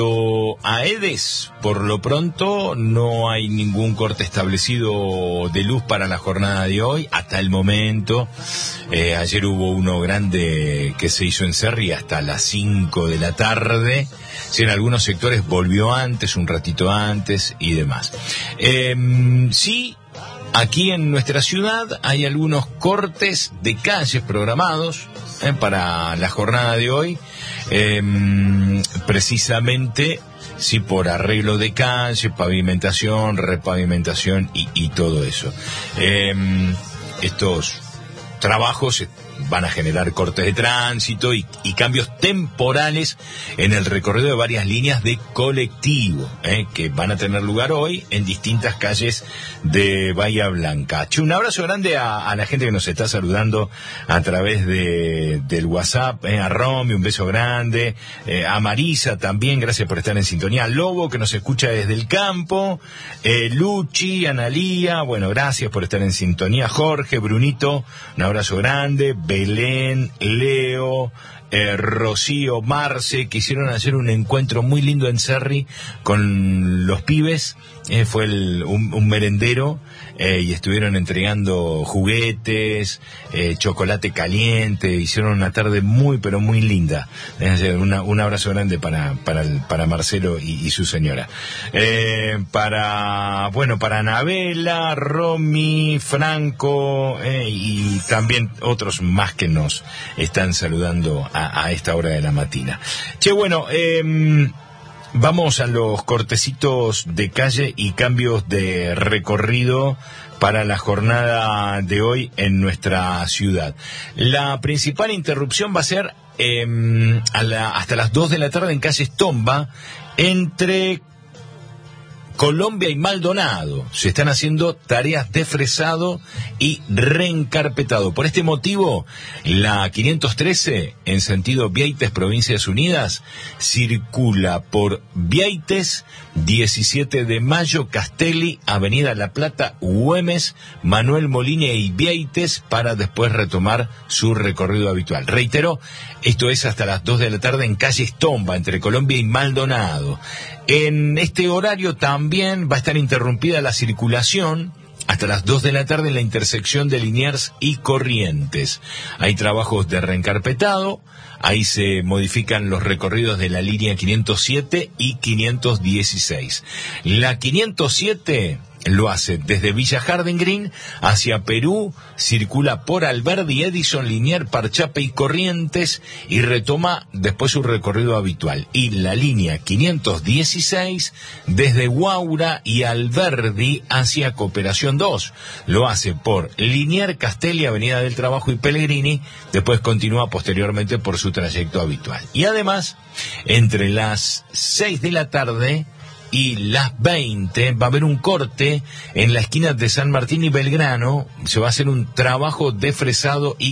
A Edes, por lo pronto, no hay ningún corte establecido de luz para la jornada de hoy, hasta el momento. Ayer hubo uno grande que se hizo en Cerri hasta las 5 de la tarde. Sí, en algunos sectores volvió antes, un ratito antes y demás. Sí, aquí en nuestra ciudad hay algunos cortes de calles programados para la jornada de hoy. Precisamente sí, por arreglo de calle, pavimentación, repavimentación y todo eso. Estos trabajos van a generar cortes de tránsito y cambios temporales en el recorrido de varias líneas de colectivo, que van a tener lugar hoy en distintas calles de Bahía Blanca. Un abrazo grande a la gente que nos está saludando a través del WhatsApp, a Romy, un beso grande, a Marisa también, gracias por estar en sintonía, Lobo, que nos escucha desde el campo, Luchi, Analía, bueno, gracias por estar en sintonía, Jorge, Brunito, un abrazo grande, Belén, Leo, Rocío, Marce, quisieron hacer un encuentro muy lindo en Cerri con los pibes. Fue un merendero y estuvieron entregando juguetes, chocolate caliente, hicieron una tarde muy pero muy linda. Un abrazo grande para Marcelo y su señora. Para Anabela, Romy, Franco y también otros más que nos están saludando a esta hora de la matina. Vamos a los cortecitos de calle y cambios de recorrido para la jornada de hoy en nuestra ciudad. La principal interrupción va a ser hasta las 2 de la tarde en calle Estomba, entre Colombia y Maldonado. Se están haciendo tareas de fresado y reencarpetado. Por este motivo, la 513, en sentido Vieites, Provincias Unidas, circula por Vieites, 17 de Mayo, Castelli, Avenida La Plata, Güemes, Manuel Molina y Vieites, para después retomar su recorrido habitual. Reitero, esto es hasta las 2 de la tarde en calle Estomba, entre Colombia y Maldonado. En este horario también va a estar interrumpida la circulación hasta las 2 de la tarde en la intersección de Liniers y Corrientes. Hay trabajos de reencarpetado, ahí se modifican los recorridos de la línea 507 y 516. La 507 lo hace desde Villa Harding Green hacia Perú, circula por Alberdi, Edison, Liniers, Parchape y Corrientes y retoma después su recorrido habitual. Y la línea 516 desde Guaura y Alberdi hacia Cooperación 2. Lo hace por Liniers, Castelli, Avenida del Trabajo y Pellegrini, después continúa posteriormente por su trayecto habitual. Y además, entre las 6 de la tarde y las 20 va a haber un corte en la esquina de San Martín y Belgrano. Se va a hacer un trabajo de fresado y